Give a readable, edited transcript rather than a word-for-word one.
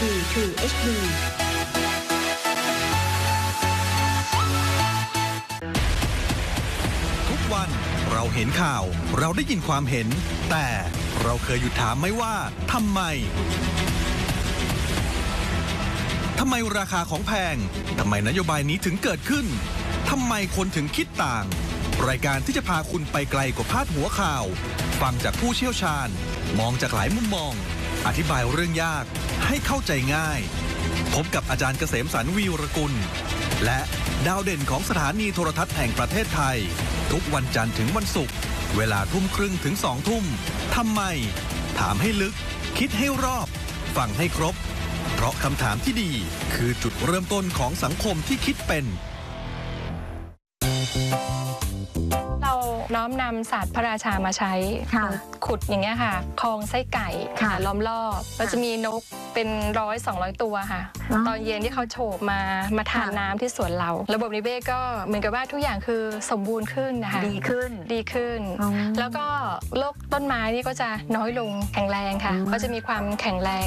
True HD ทุกวันเราเห็นข่าวเราได้ยินความเห็นแต่เราเคยหยุดถามไหมว่าทำไมราคาของแพงทำไมนโยบายนี้ถึงเกิดขึ้นทำไมคนถึงคิดต่างรายการที่จะพาคุณไปไกลกว่าพาดหัวข่าวฟังจากผู้เชี่ยวชาญมองจากหลายมุมมองอธิบายเรื่องยากให้เข้าใจง่ายพบกับอาจารย์เกษมสรรวีรกุลและดาวเด่นของสถานีโทรทัศน์แห่งประเทศไทยทุกวันจันทร์ถึงวันศุกร์เวลา 20:30 ถึง 20:00 น.ทำไมถามให้ลึกคิดให้รอบฟังให้ครบเพราะคำถามที่ดีคือจุดเริ่มต้นของสังคมที่คิดเป็นเราน้อมนำศาสตร์พระราชามาใช้ขุดอย่างเงี้ยค่ะคลองไส้ไก่ล้อมรอบเราจะมีนกเป็น100-200 ตัวค่ะตอนเย็นที่เขาโฉบมาทานน้ำที่สวนเราระบบนิเวศก็เหมือนกับว่าทุกอย่างคือสมบูรณ์ขึ้นนะคะดีขึ้นแล้วก็โรคต้นไม้นี่ก็จะน้อยลงแข็งแรงค่ะก็จะมีความแข็งแรง